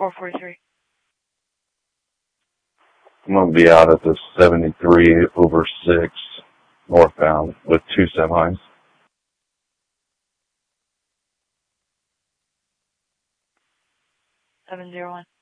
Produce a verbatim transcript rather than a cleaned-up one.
four forty-three. I'm going to be out at the seventy-three over six northbound with two semis. seven zero one.